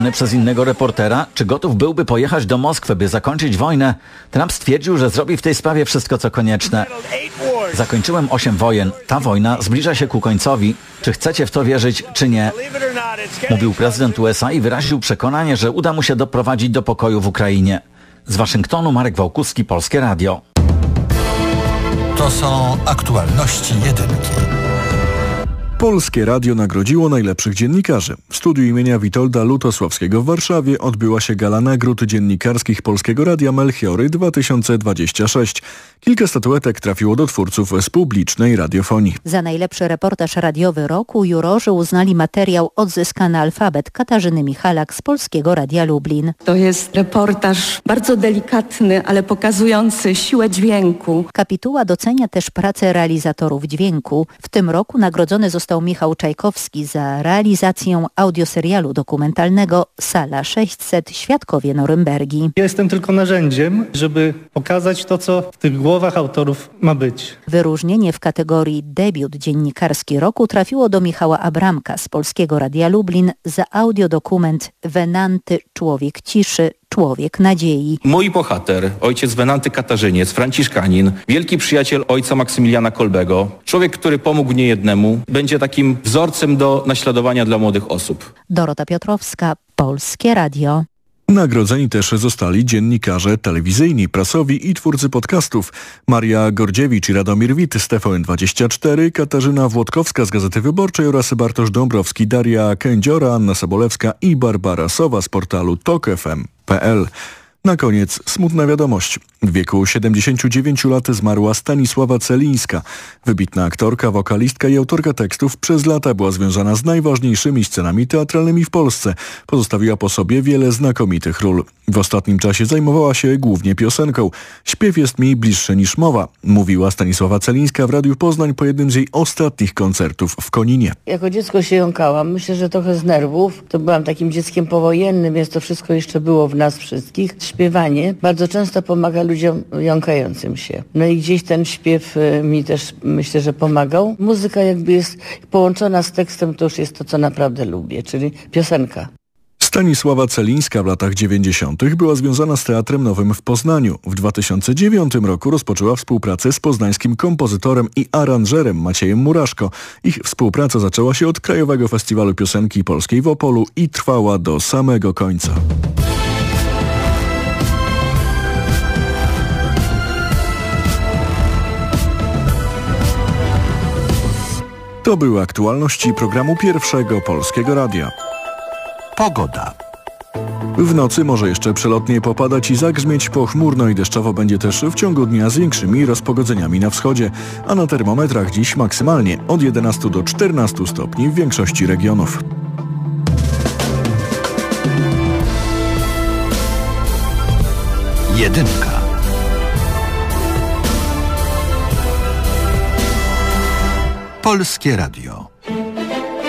Przez innego reportera, czy gotów byłby pojechać do Moskwy, by zakończyć wojnę, Trump stwierdził, że zrobi w tej sprawie wszystko, co konieczne. Zakończyłem 8 wojen. Ta wojna zbliża się ku końcowi. Czy chcecie w to wierzyć, czy nie? Mówił prezydent USA i wyraził przekonanie, że uda mu się doprowadzić do pokoju w Ukrainie. Z Waszyngtonu Marek Wałkuski, Polskie Radio. To są aktualności jedynki. Polskie Radio nagrodziło najlepszych dziennikarzy. W studiu imienia Witolda Lutosławskiego w Warszawie odbyła się gala nagród dziennikarskich Polskiego Radia Melchiory 2026. Kilka statuetek trafiło do twórców z publicznej radiofonii. Za najlepszy reportaż radiowy roku jurorzy uznali materiał Odzyskany alfabet Katarzyny Michalak z Polskiego Radia Lublin. To jest reportaż bardzo delikatny, ale pokazujący siłę dźwięku. Kapituła docenia też pracę realizatorów dźwięku. W tym roku nagrodzony został Michał Czajkowski za realizację audioserialu dokumentalnego Sala 600 – Świadkowie Norymbergi. Ja jestem tylko narzędziem, żeby pokazać to, co w tych głowach autorów ma być. Wyróżnienie w kategorii debiut dziennikarski roku trafiło do Michała Abramka z Polskiego Radia Lublin za audiodokument Wenanty – Człowiek ciszy, człowiek nadziei. Mój bohater, ojciec Wenanty Katarzyniec, franciszkanin, wielki przyjaciel ojca Maksymiliana Kolbego, człowiek, który pomógł niejednemu, będzie takim wzorcem do naśladowania dla młodych osób. Dorota Piotrowska, Polskie Radio. Nagrodzeni też zostali dziennikarze telewizyjni, prasowi i twórcy podcastów. Maria Gordziewicz i Radomir Wit z TVN24, Katarzyna Włodkowska z Gazety Wyborczej oraz Bartosz Dąbrowski, Daria Kędziora, Anna Sobolewska i Barbara Sowa z portalu TokFM.pl. Na koniec smutna wiadomość. W wieku 79 lat zmarła Stanisława Celińska. Wybitna aktorka, wokalistka i autorka tekstów przez lata była związana z najważniejszymi scenami teatralnymi w Polsce. Pozostawiła po sobie wiele znakomitych ról. W ostatnim czasie zajmowała się głównie piosenką. Śpiew jest mi bliższy niż mowa, mówiła Stanisława Celińska w Radiu Poznań po jednym z jej ostatnich koncertów w Koninie. Jako dziecko się jąkałam. Myślę, że trochę z nerwów. To byłam takim dzieckiem powojennym, więc to wszystko jeszcze było w nas wszystkich. Śpiewanie bardzo często pomaga ludziom jąkającym się. No i gdzieś ten śpiew mi też, myślę, że pomagał. Muzyka jakby jest połączona z tekstem, to już jest to, co naprawdę lubię, czyli piosenka. Stanisława Celińska w latach 90. była związana z Teatrem Nowym w Poznaniu. W 2009 roku rozpoczęła współpracę z poznańskim kompozytorem i aranżerem Maciejem Muraszko. Ich współpraca zaczęła się od Krajowego Festiwalu Piosenki Polskiej w Opolu i trwała do samego końca. To były aktualności programu Pierwszego Polskiego Radia. Pogoda. W nocy może jeszcze przelotnie popadać i zagrzmieć, pochmurno i deszczowo będzie też w ciągu dnia z większymi rozpogodzeniami na wschodzie, a na termometrach dziś maksymalnie od 11 do 14 stopni w większości regionów. Jedynka. Polskie Radio.